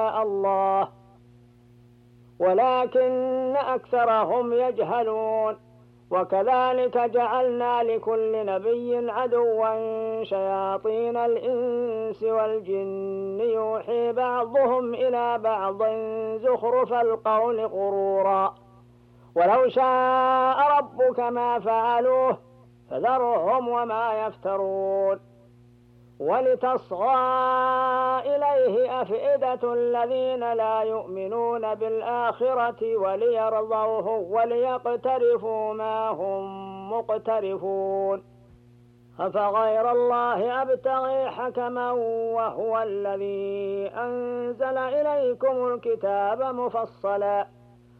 الله ولكن أكثرهم يجهلون. وكذلك جعلنا لكل نبي عدوا شياطين الإنس والجن يوحي بعضهم إلى بعض زخرف القول غرورا ولو شاء ربك ما فعلوه فذرهم وما يفترون. ولتصغى إليه أفئدة الذين لا يؤمنون بالآخرة وليرضوه وليقترفوا ما هم مقترفون. أفغير الله أبتغي حكما وهو الذي أنزل إليكم الكتاب مفصلا